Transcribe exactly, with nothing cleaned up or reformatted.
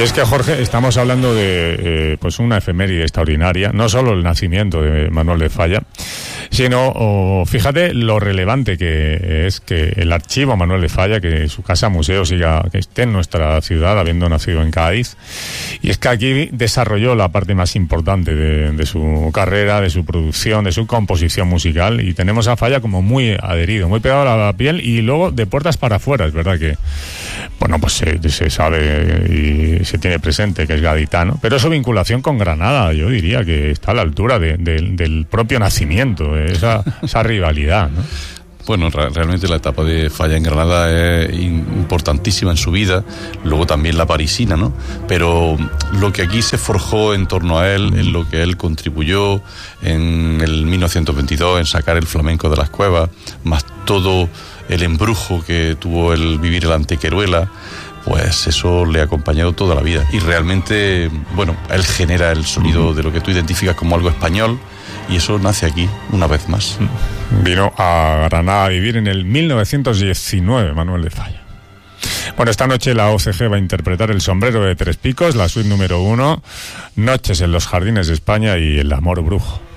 es que, Jorge, estamos hablando de eh, pues una efeméride extraordinaria, no solo el nacimiento de Manuel de Falla, sino, oh, fíjate lo relevante que es que el archivo Manuel de Falla, que su casa museo siga, que esté en nuestra ciudad, habiendo nacido en Cádiz. Y es que aquí desarrolló la parte más importante de, de su carrera, de su producción, de su composición musical, y tenemos a Falla como muy adherido, muy pegado a la piel, y luego de puertas para afuera. Es verdad que, bueno, pues se, se sabe y se tiene presente que es gaditano, pero su vinculación con Granada, yo diría que está a la altura de, de, del propio nacimiento, esa, esa rivalidad, ¿no? Bueno, realmente la etapa de Falla en Granada es importantísima en su vida, luego también la parisina, ¿no? Pero lo que aquí se forjó en torno a él, en lo que él contribuyó en el mil novecientos veintidós, en sacar el flamenco de las cuevas, más todo el embrujo que tuvo el vivir el Antequeruela, pues eso le ha acompañado toda la vida. Y realmente, bueno, él genera el sonido de lo que tú identificas como algo español, y eso nace aquí, una vez más. Vino a Granada a vivir en el mil novecientos diecinueve, Manuel de Falla. Bueno, esta noche la O C G va a interpretar El sombrero de tres picos, la suite número uno, Noches en los jardines de España y El amor brujo.